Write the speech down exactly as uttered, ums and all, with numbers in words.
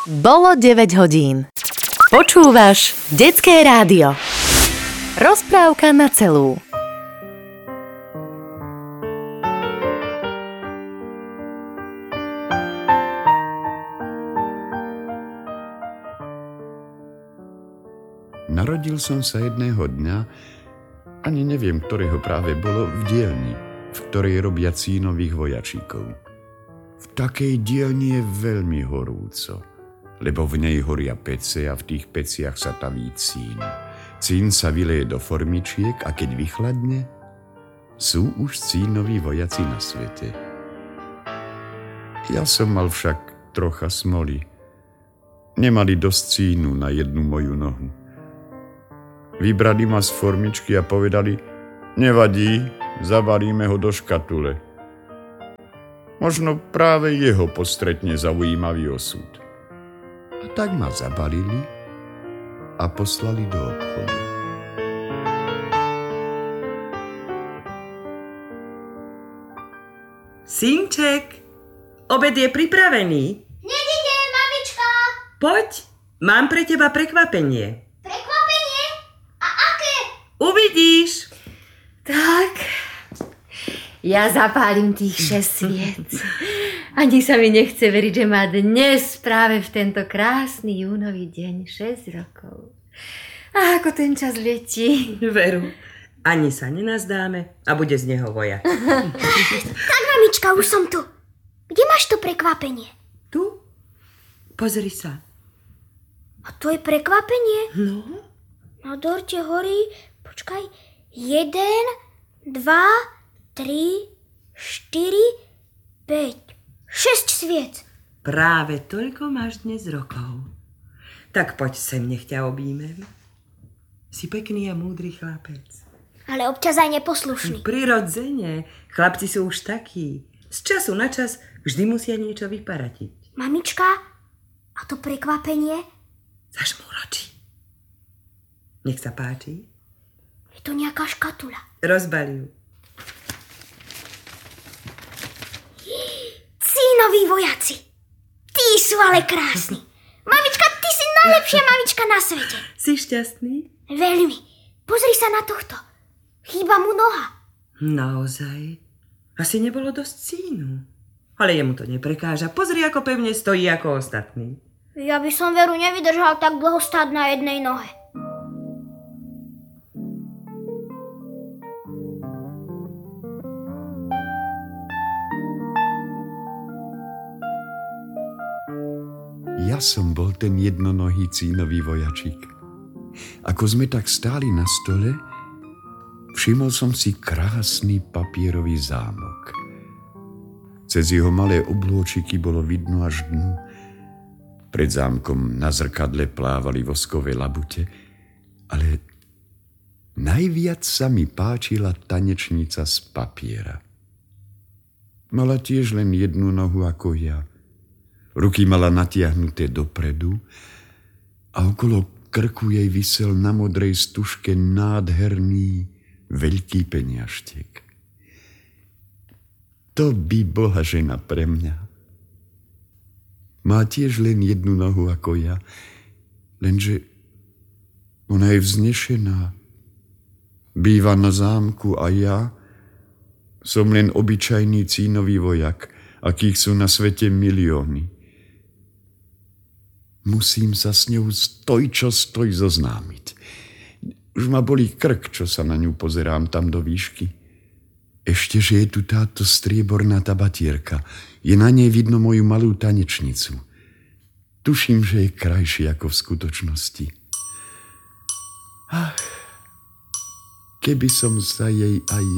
Bolo deväť hodín. Počúvaš Detské rádio. Rozprávka na celú. Narodil som sa jedného dňa, ani neviem, ktorého práve bolo, v dielni, v ktorej robia cínových vojačíkov. V takej dielni je veľmi horúco, lebo v nej horia pece a v tých peciach sa taví cín. Cín sa vyleje do formičiek a keď vychladne, sú už cínoví vojaci na svete. Ja som mal však trocha smoly. Nemali dosť cínu na jednu moju nohu. Vybrali ma z formičky a povedali, nevadí, zabalíme ho do škatule. Možno práve jeho postretne zaujímavý osud. A tak ma zabalili a poslali do obchodu. Synček, obed je pripravený. Nedíde, mamička. Poď, mám pre teba prekvapenie. Prekvapenie? A aké? Uvidíš. Tak, ja zapálim tých šesť sviec. Ani sa mi nechce veriť, že má dnes práve v tento krásny júnový deň šesť rokov. A ako ten čas letí. Veru, ani sa nenazdáme a bude z neho vojak. Tak, mamička, už som tu. Kde máš to prekvapenie? Tu? Pozri sa. A to je prekvapenie? No? Na dorte horí, počkaj, jeden, dva, tri, štyri, päť, šesť sviec. Práve toľko máš dnes rokov. Tak poď sem, nech ťa objímem. Si pekný a múdry chlapec. Ale občas aj neposlušný. Prirodzene. Chlapci sú už takí. Z času na čas vždy musia niečo vyparatiť. Mamička, a to prekvapenie? Zažmúročí. Nech sa páči. Je to nejaká škatula. Rozbali ju. Cínoví vojaci. Tí sú ale krásni. Mamička, ty si najlepšia mamička na svete. Si šťastný? Veľmi. Pozri sa na tohto. Chýba mu noha. Naozaj? Asi nebolo dosť cínu. Ale jemu to neprekáža. Pozri, ako pevne stojí ako ostatní. Ja by som veru nevydržal tak dlho stáť na jednej nohe. Ja som bol ten jednonohý cínový vojačík. Ako sme tak stáli na stole, všimol som si krásny papierový zámok. Cez jeho malé oblôčiky bolo vidno až dnu. Pred zámkom na zrkadle plávali voskové labute, ale najviac sa mi páčila tanečnica z papiera. Mala tiež len jednu nohu ako ja. Ruky mala natiahnuté dopredu a okolo krku jej visel na modrej stužke nádherný veľký peniažtek. To by bola žena pre mňa. Má tiež len jednu nohu ako ja, lenže ona je vznešená. Býva na zámku a ja som len obyčajný cínový vojak, akých sú na svete milióny. Musím sa s ňou stoj čo stoj zoznámiť. Už ma bolí krk, čo sa na ňu pozerám tam do výšky. Ešte, že je tu táto strieborná tabatierka. Je na nej vidno moju malú tanečnicu. Tuším, že je krajší ako v skutočnosti. Ach, keby som sa jej aj